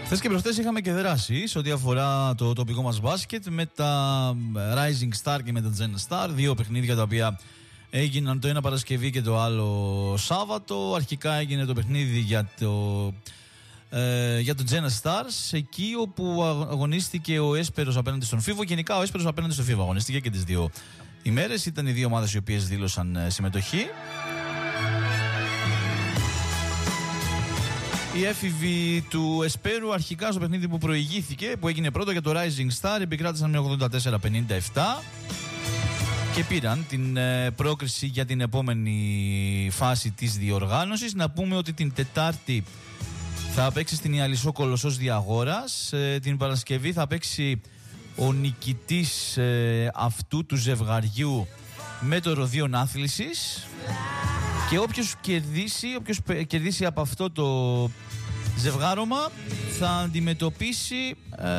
Χθες και προχθές είχαμε και δράση σε ό,τι αφορά το τοπικό μας μπάσκετ με τα Rising Star και με τα Gen Star. Δύο παιχνίδια τα οποία έγιναν, το ένα Παρασκευή και το άλλο Σάββατο. Αρχικά έγινε το παιχνίδι για το Gen Stars, εκεί όπου αγωνίστηκε ο Έσπερος απέναντι στον Φίβο. Γενικά ο Έσπερος απέναντι στον Φίβο αγωνίστηκε και τις δύο ημέρες. Ήταν οι δύο ομάδες οι οποίες δήλωσαν συμμετοχή. Η έφηβοι του Εσπέρου αρχικά στο παιχνίδι που προηγήθηκε, που έγινε πρώτο για το Rising Star, επικράτησαν με 84-57 και πήραν την πρόκριση για την επόμενη φάση της διοργάνωσης. Να πούμε ότι την Τετάρτη θα παίξει στην Ιαλισσό Κολοσσός Διαγόρας. Την Παρασκευή θα παίξει ο νικητής αυτού του ζευγαριού με το Ροδίον Άθλησης. Και όποιος κερδίσει από αυτό το ζευγάρωμα θα αντιμετωπίσει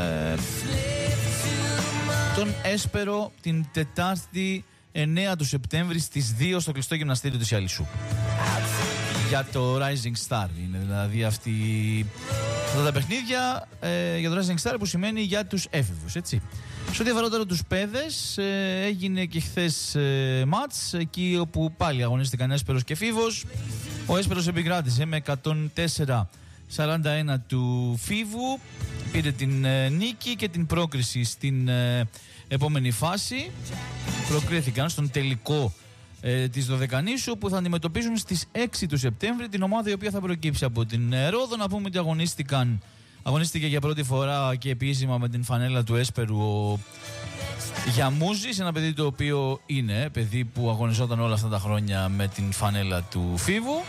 τον Έσπερο την Τετάρτη 9 του Σεπτέμβρη στις 2 στο κλειστό γυμναστήριο της Ιαλισσού. Για το Rising Star είναι δηλαδή αυτά τα παιχνίδια για το Rising Star, που σημαίνει για τους έφηβους, έτσι. Σε ό,τι αφορά τώρα τους παιδες, έγινε και χθες μάτς, εκεί όπου πάλι αγωνίστηκαν Έσπερος και Φίβος. Ο Έσπερος επικράτησε με 104-41 του Φίβου, πήρε την νίκη και την πρόκριση στην επόμενη φάση. Προκρίθηκαν στον τελικό της Δωδεκανήσου, που θα αντιμετωπίζουν στις 6 του Σεπτέμβρη την ομάδα η οποία θα προκύψει από την Ρόδο. Να πούμε ότι αγωνίστηκε για πρώτη φορά και επίσημα με την φανέλα του Έσπερου ο Γιαμούζης, ένα παιδί το οποίο είναι παιδί που αγωνιζόταν όλα αυτά τα χρόνια με την φανέλα του Φίβου.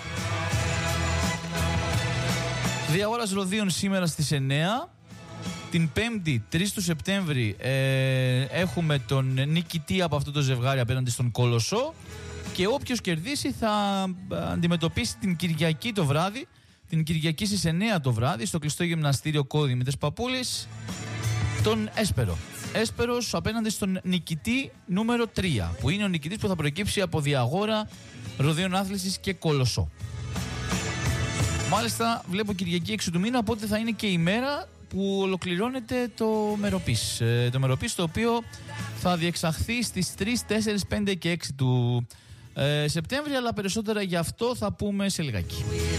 Διαγόρας Ροδίων σήμερα στις 9. Την 5η 3 του Σεπτέμβρη έχουμε τον νικητή από αυτό το ζευγάρι απέναντι στον Κολοσσό, και όποιος κερδίσει θα αντιμετωπίσει την Κυριακή το βράδυ, την Κυριακή στις 9 το βράδυ στο κλειστό γυμναστήριο Κώδη Δημήτρης Παπούλης, τον Έσπερο. Έσπερος απέναντι στον νικητή νούμερο 3, που είναι ο νικητής που θα προκύψει από Διαγόρα, Ροδίων Άθλησης και Κολοσσό. Μάλιστα βλέπω Κυριακή 6 του μήνα, οπότε θα είναι και η μέρα που ολοκληρώνεται το Μεροπής. Το Μεροπής, το οποίο θα διεξαχθεί στις 3, 4, 5 και 6 του Σεπτέμβρη, αλλά περισσότερα γι' αυτό θα πούμε σε λιγάκι.